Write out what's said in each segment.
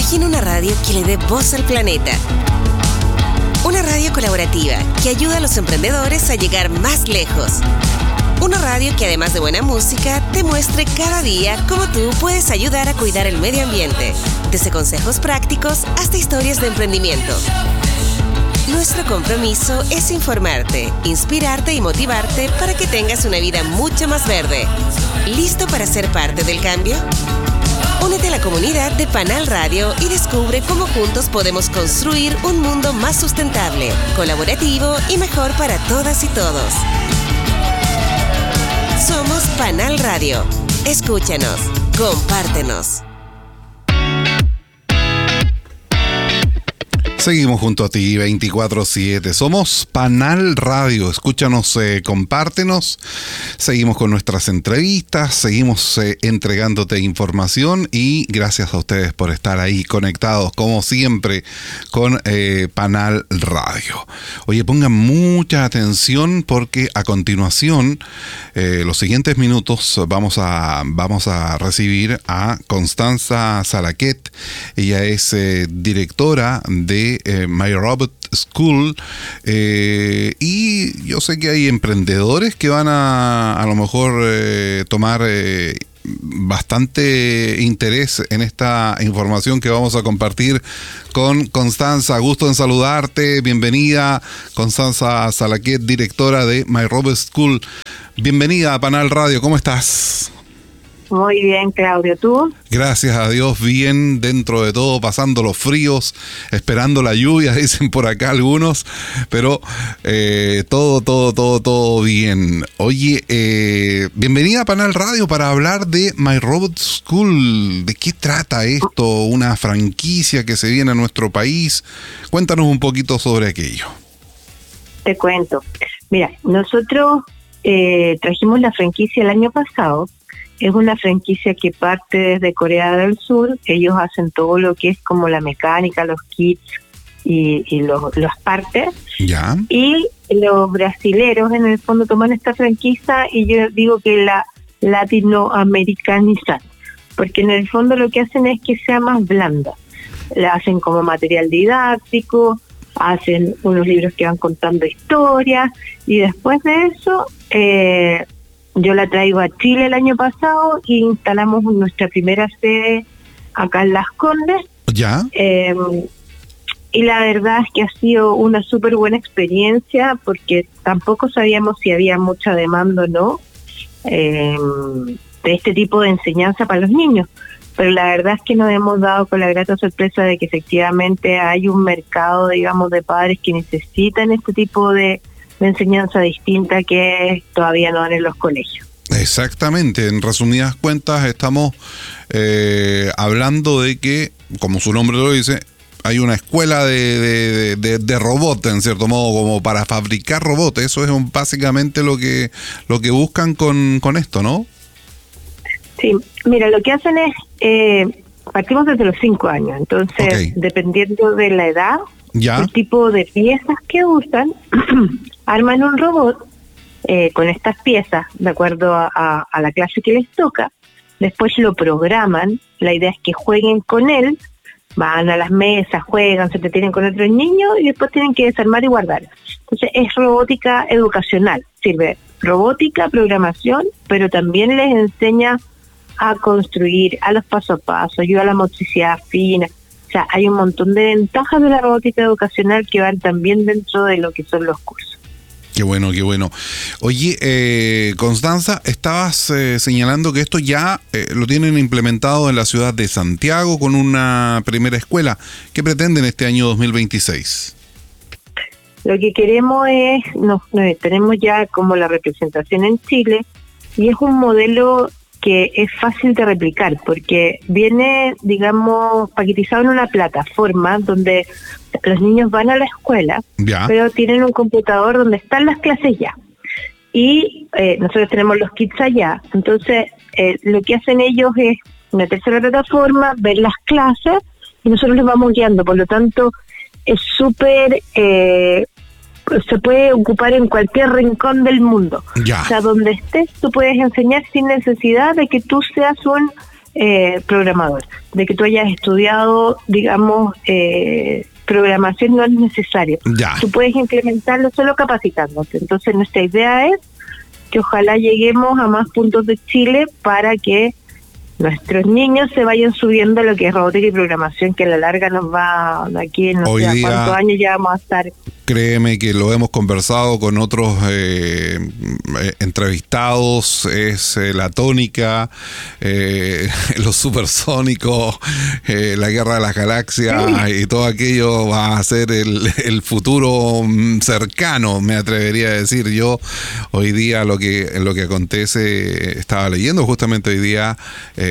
Imagina una radio que le dé voz al planeta. Una radio colaborativa que ayuda a los emprendedores a llegar más lejos. Una radio que además de buena música, te muestre cada día cómo tú puedes ayudar a cuidar el medio ambiente. Desde consejos prácticos hasta historias de emprendimiento. Nuestro compromiso es informarte, inspirarte y motivarte para que tengas una vida mucho más verde. ¿Listo para ser parte del cambio? Únete a la comunidad de Panal Radio y descubre cómo juntos podemos construir un mundo más sustentable, colaborativo y mejor para todas y todos. Somos Panal Radio. Escúchanos, compártenos. Seguimos junto a ti 24/7. Somos Panal Radio. Escúchanos, compártenos. Seguimos con nuestras entrevistas, seguimos entregándote información y gracias a ustedes por estar ahí conectados, como siempre, con Panal Radio. Oye, pongan mucha atención porque a continuación, los siguientes minutos, vamos a recibir a Constanza Salaquet. Ella es directora de My Robot School, y yo sé que hay emprendedores que van a lo mejor tomar bastante interés en esta información que vamos a compartir con Constanza. Gusto en saludarte, bienvenida Constanza Salaquet, directora de My Robot School. Bienvenida a Panal Radio, ¿cómo estás? Muy bien, Claudio, ¿tú? Gracias a Dios, bien, dentro de todo, pasando los fríos, esperando la lluvia, dicen por acá algunos, pero todo bien. Oye, bienvenida a Panal Radio para hablar de My Robot School. ¿De qué trata esto? ¿Una franquicia que se viene a nuestro país? Cuéntanos un poquito sobre aquello. Te cuento. Mira, nosotros trajimos la franquicia el año pasado. Es una franquicia que parte desde Corea del Sur. Ellos hacen todo lo que es como la mecánica, los kits y los partes. Ya. Y los brasileros en el fondo toman esta franquicia y yo digo que la latinoamericanizan, porque en el fondo lo que hacen es que sea más blanda. La hacen como material didáctico, hacen unos libros que van contando historias y después de eso yo la traigo a Chile el año pasado y instalamos nuestra primera sede acá en Las Condes. Ya. Y la verdad es que ha sido una súper buena experiencia porque tampoco sabíamos si había mucha demanda o no de este tipo de enseñanza para los niños. Pero la verdad es que nos hemos dado con la grata sorpresa de que efectivamente hay un mercado, digamos, de padres que necesitan este tipo de enseñanza distinta que todavía no dan en los colegios. Exactamente, en resumidas cuentas estamos hablando de que, como su nombre lo dice, hay una escuela de robots, en cierto modo, como para fabricar robots. Eso es básicamente lo que buscan con esto, ¿no? Sí, mira, lo que hacen es, partimos desde los 5 años, entonces, okay, dependiendo de la edad, ¿ya?, el tipo de piezas que usan, arman un robot con estas piezas de acuerdo a la clase que les toca, después lo programan, la idea es que jueguen con él, van a las mesas, juegan, se entretienen con otros niños y después tienen que desarmar y guardar. Entonces es robótica educacional, sirve robótica, programación, pero también les enseña a construir, a los paso a paso, ayuda a la motricidad fina. O sea, hay un montón de ventajas de la robótica educacional que van también dentro de lo que son los cursos. Qué bueno, qué bueno. Oye, Constanza, estabas señalando que esto ya lo tienen implementado en la ciudad de Santiago con una primera escuela. ¿Qué pretenden este año 2026? Lo que queremos es, tenemos ya como la representación en Chile y es un modelo que es fácil de replicar porque viene, digamos, paquetizado en una plataforma donde los niños van a la escuela, ya, pero tienen un computador donde están las clases ya. Y nosotros tenemos los kits allá. Entonces, lo que hacen ellos es meterse a la plataforma, ver las clases y nosotros los vamos guiando. Por lo tanto, es súper... se puede ocupar en cualquier rincón del mundo. Ya. O sea, donde estés, tú puedes enseñar sin necesidad de que tú seas un programador. De que tú hayas estudiado, digamos, programación no es necesario. Ya. Tú puedes implementarlo solo capacitándote. Entonces nuestra idea es que ojalá lleguemos a más puntos de Chile para que nuestros niños se vayan subiendo a lo que es robótica y programación, que a la larga nos va, de aquí en no sé cuántos años ya vamos a estar. Créeme que lo hemos conversado con otros entrevistados, es la tónica, los supersónicos, la guerra de las galaxias y todo aquello va a ser el futuro cercano, me atrevería a decir. Yo hoy día lo que acontece, estaba leyendo justamente hoy día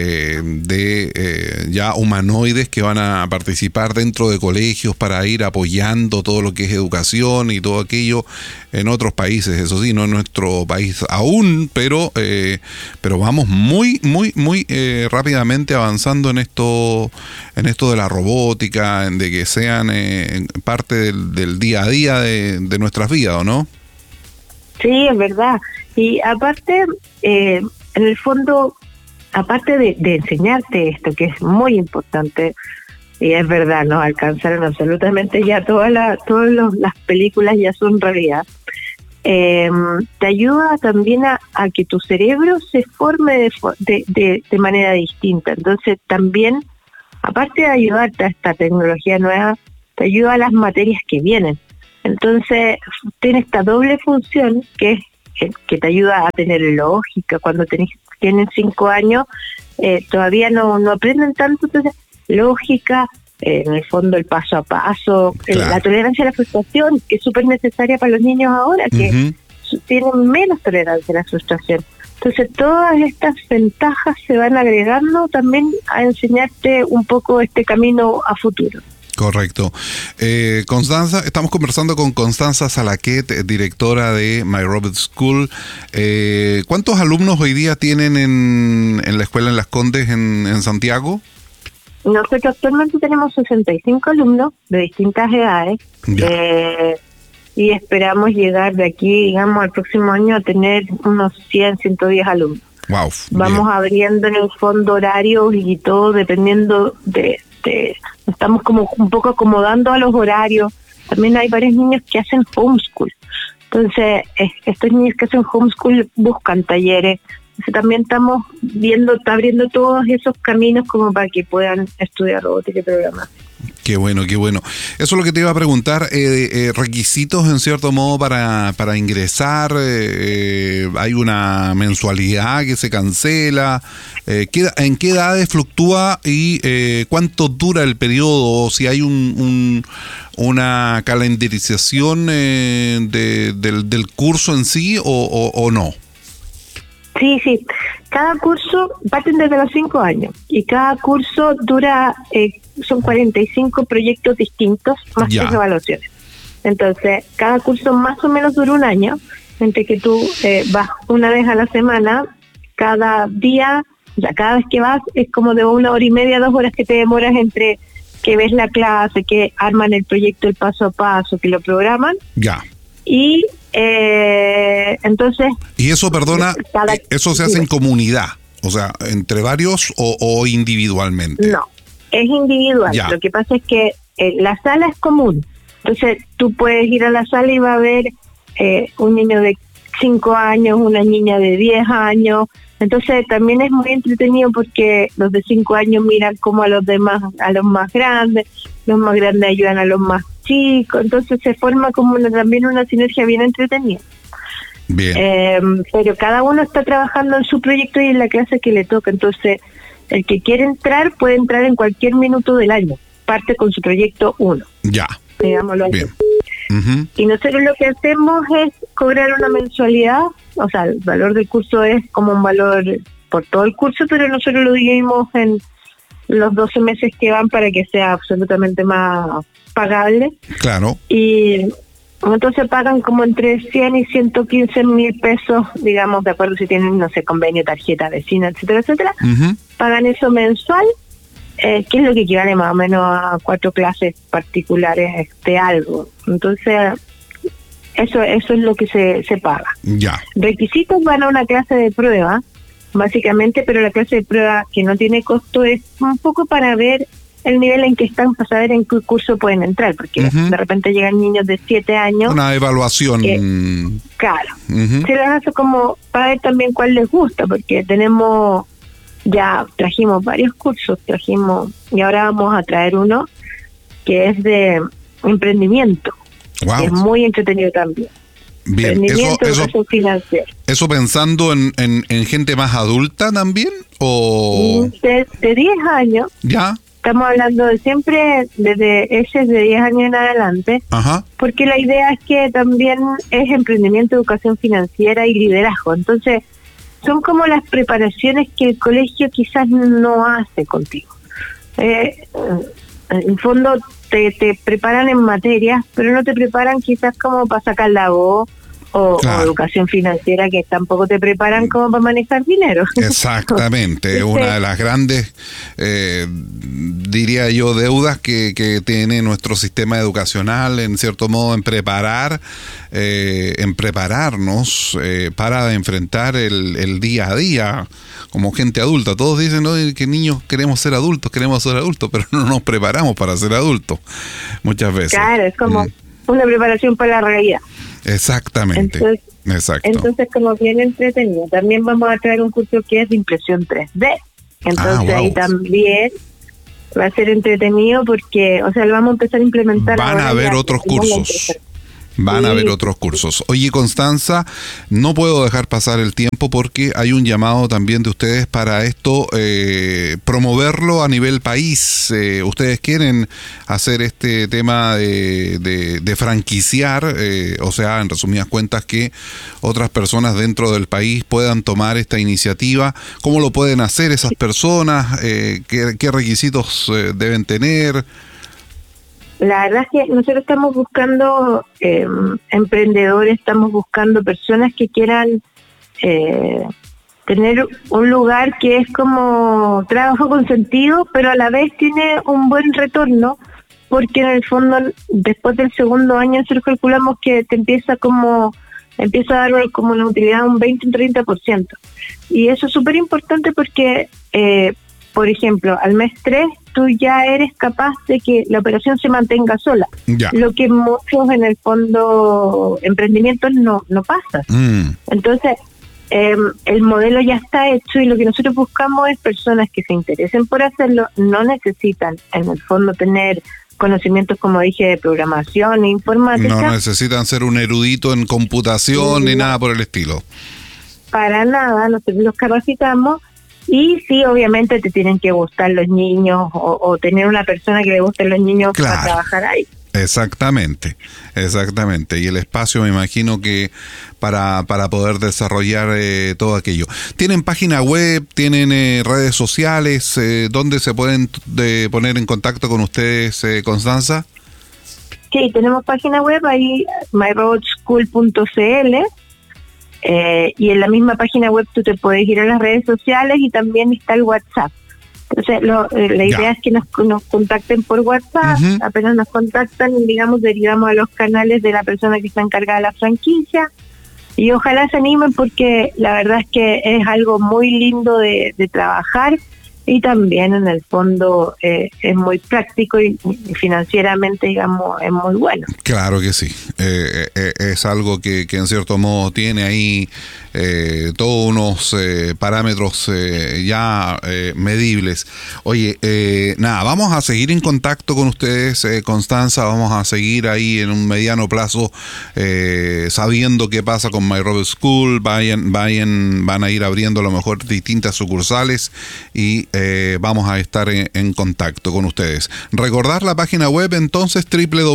de ya humanoides que van a participar dentro de colegios para ir apoyando todo lo que es educación y todo aquello en otros países, eso sí, no en nuestro país aún, pero vamos muy rápidamente avanzando en esto de la robótica, de que sean parte del día a día de nuestras vidas, ¿o no? Sí, es verdad. Y aparte, en el fondo, aparte de enseñarte esto, que es muy importante, y es verdad, ¿no? Alcanzaron absolutamente ya todas las películas ya son realidad. Te ayuda también a que tu cerebro se forme de manera distinta. Entonces también, aparte de ayudarte a esta tecnología nueva, te ayuda a las materias que vienen. Entonces tiene esta doble función que es que te ayuda a tener lógica. Cuando tienen 5 años, todavía no aprenden tanto, entonces lógica, en el fondo el paso a paso, claro. La tolerancia a la frustración, que es súper necesaria para los niños ahora, que tienen menos tolerancia a la frustración. Entonces todas estas ventajas se van agregando también a enseñarte un poco este camino a futuro. Correcto. Constanza, estamos conversando con Constanza Salaquet, directora de My Robot School. ¿Cuántos alumnos hoy día tienen en la escuela en Las Condes en Santiago? Nosotros actualmente tenemos 65 alumnos de distintas edades y esperamos llegar de aquí, digamos, al próximo año a tener unos 100, 110 alumnos. Wow, vamos bien. Abriendo en el fondo horarios y todo dependiendo estamos como un poco acomodando a los horarios. También hay varios niños que hacen homeschool. Entonces, estos niños que hacen homeschool buscan talleres. Entonces, también estamos abriendo todos esos caminos como para que puedan estudiar robótica y programación. Qué bueno, qué bueno. Eso es lo que te iba a preguntar. ¿Requisitos, en cierto modo, para ingresar? ¿Hay una mensualidad que se cancela? ¿En qué edades fluctúa y cuánto dura el periodo? O si hay una calendarización del curso en sí o no. Sí. Cada curso parten desde los 5 años y cada curso dura, son 45 proyectos distintos más 3 evaluaciones. Entonces, cada curso más o menos dura un año, entre que tú vas una vez a la semana, cada día, cada vez que vas es como de 1 hora y media, 2 horas que te demoras entre que ves la clase, que arman el proyecto el paso a paso, que lo programan. Ya. Y entonces... Y eso, perdona, eso se hace en comunidad, o sea, entre varios o individualmente. No, es individual. Ya. Lo que pasa es que la sala es común. Entonces tú puedes ir a la sala y va a haber un niño de 5 años, una niña de 10 años. Entonces también es muy entretenido porque los de 5 años miran como a los demás, a los más grandes ayudan a los más chicos, entonces se forma como también una sinergia bien entretenida. Bien. Pero cada uno está trabajando en su proyecto y en la clase que le toca, entonces el que quiere entrar puede entrar en cualquier minuto del año, parte con su proyecto 1. Ya. Digámoslo así. Bien. Y nosotros lo que hacemos es cobrar una mensualidad, o sea, el valor del curso es como un valor por todo el curso, pero nosotros lo dividimos en los 12 meses que van para que sea absolutamente más pagable. Claro. Y entonces pagan como entre 100 y 115 mil pesos, digamos, de acuerdo si tienen, no sé, convenio, tarjeta, vecina, etcétera, etcétera. Pagan eso mensual, que es lo que equivale más o menos a 4 clases particulares de algo. Entonces, eso es lo que se paga. Ya. Requisitos: van a una clase de prueba básicamente, pero la clase de prueba que no tiene costo es un poco para ver el nivel en que están, para saber en qué curso pueden entrar, porque de repente llegan niños de 7 años. Una evaluación. Claro. Se las hace como para ver también cuál les gusta, porque trajimos varios cursos, y ahora vamos a traer uno que es de emprendimiento. Wow. Que es muy entretenido también. Bien, eso pensando en gente más adulta también, o de 10 años. Ya. Estamos hablando de siempre desde esos de 10 años en adelante. Ajá. Porque la idea es que también es emprendimiento, educación financiera y liderazgo. Entonces, son como las preparaciones que el colegio quizás no hace contigo. En el fondo te preparan en materias, pero no te preparan quizás como para sacar la voz o educación financiera, que tampoco te preparan como para manejar dinero. Exactamente, una de las grandes, diría yo, deudas que tiene nuestro sistema educacional, en cierto modo, en prepararnos para enfrentar el día a día como gente adulta. Todos dicen, ¿no?, que niños queremos ser adultos, pero no nos preparamos para ser adultos muchas veces. Claro, es como una preparación para la realidad. Exactamente. Entonces, como bien entretenido. También vamos a traer un curso que es de impresión 3D. Entonces ahí también va a ser entretenido porque, lo vamos a empezar a implementar. Van a haber otros cursos. Van a haber otros cursos. Oye, Constanza, no puedo dejar pasar el tiempo porque hay un llamado también de ustedes para esto, promoverlo a nivel país. Ustedes quieren hacer este tema de franquiciar, en resumidas cuentas, que otras personas dentro del país puedan tomar esta iniciativa. ¿Cómo lo pueden hacer esas personas? ¿Qué requisitos deben tener? La verdad es que nosotros estamos buscando emprendedores, estamos buscando personas que quieran tener un lugar que es como trabajo con sentido, pero a la vez tiene un buen retorno, porque en el fondo después del segundo año nosotros calculamos que te empieza a dar como una utilidad un 20 o un 30%. Y eso es súper importante porque, por ejemplo, al mes 3 tú ya eres capaz de que la operación se mantenga sola. Ya. Lo que muchos en el fondo emprendimientos no pasa. Entonces, el modelo ya está hecho y lo que nosotros buscamos es personas que se interesen por hacerlo. No necesitan en el fondo tener conocimientos, como dije, de programación e informática. No necesitan ser un erudito en computación ni nada por el estilo. Para nada, nosotros los capacitamos. Y sí, obviamente te tienen que gustar los niños o tener una persona que le gusten los niños para trabajar ahí. Exactamente. Y el espacio, me imagino que para poder desarrollar todo aquello. ¿Tienen página web? ¿Tienen redes sociales? ¿Dónde se pueden poner en contacto con ustedes, Constanza? Sí, tenemos página web ahí, myrobotschool.cl. Y en la misma página web tú te puedes ir a las redes sociales y también está el WhatsApp. Entonces la idea es que nos contacten por WhatsApp. Apenas nos contactan, derivamos a los canales de la persona que está encargada de la franquicia y ojalá se animen, porque la verdad es que es algo muy lindo de trabajar y también en el fondo es muy práctico y financieramente, es muy bueno. Claro que sí. Es algo que en cierto modo tiene ahí todos unos parámetros ya medibles. Oye, vamos a seguir en contacto con ustedes, Constanza. Vamos a seguir ahí en un mediano plazo sabiendo qué pasa con My Robot School. Van a ir abriendo a lo mejor distintas sucursales y vamos a estar en contacto con ustedes. Recordar la página web entonces,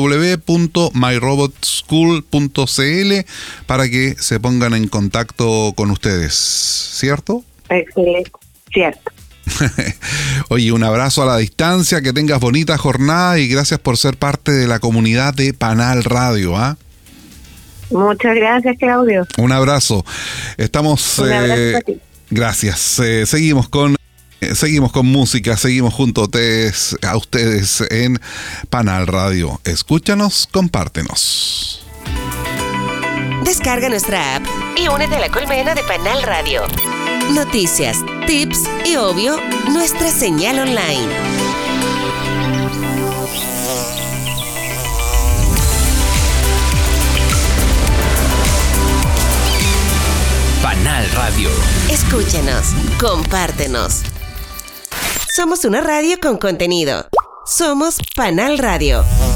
www.myrobotschool.cl, para que se pongan en contacto con ustedes, ¿cierto? Cierto. Oye, un abrazo a la distancia, que tengas bonita jornada y gracias por ser parte de la comunidad de Panal Radio. Muchas gracias, Claudio. Un abrazo. Estamos... Un abrazo para ti. Gracias. Seguimos con música, seguimos junto a ustedes en Panal Radio. Escúchanos, compártenos. Descarga nuestra app y únete a la colmena de Panal Radio. noticias, tips y, obvio, nuestra señal online. Panal Radio. Escúchanos, compártenos. Somos una radio con contenido. Somos Panal Radio.